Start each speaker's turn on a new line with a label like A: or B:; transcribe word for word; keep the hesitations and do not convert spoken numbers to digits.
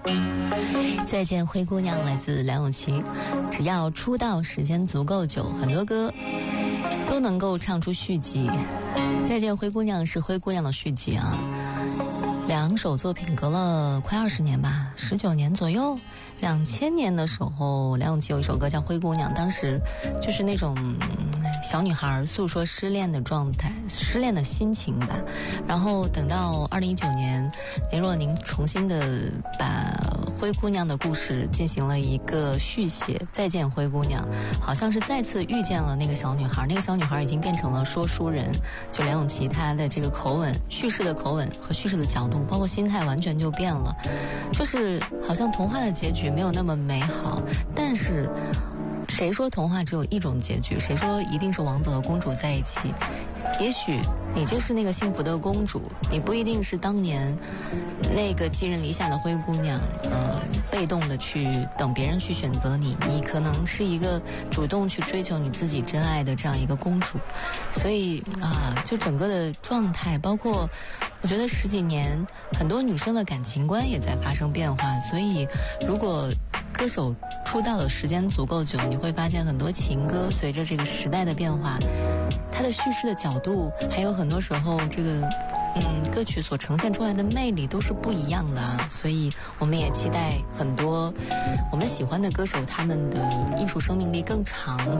A: 再见灰姑娘来自梁咏琪。只要出道时间足够久，很多歌都能够唱出续集。再见灰姑娘是灰姑娘的续集啊，两首作品隔了快二十年吧，十九年左右。两千年的时候，梁咏琪有一首歌叫《灰姑娘》，当时就是那种小女孩诉说失恋的状态、失恋的心情吧。然后等到二零一九年，林若宁重新的把灰姑娘的故事进行了一个续写，《再见灰姑娘》，好像是再次遇见了那个小女孩，那个小女孩已经变成了说书人。就梁咏琪她的这个口吻、叙事的口吻和叙事的角度，包括心态完全就变了。就是好像童话的结局没有那么美好，但是谁说童话只有一种结局？谁说一定是王子和公主在一起？也许你就是那个幸福的公主，你不一定是当年那个寄人篱下的灰姑娘，呃，被动的去等别人去选择你，你可能是一个主动去追求你自己真爱的这样一个公主。所以啊、呃，就整个的状态，包括我觉得十几年很多女生的感情观也在发生变化。所以如果歌手出道的时间足够久，你会发现很多情歌随着这个时代的变化，它的叙事的角度，还有很多时候这个嗯歌曲所呈现出来的魅力都是不一样的啊。所以我们也期待很多我们喜欢的歌手他们的艺术生命力更长。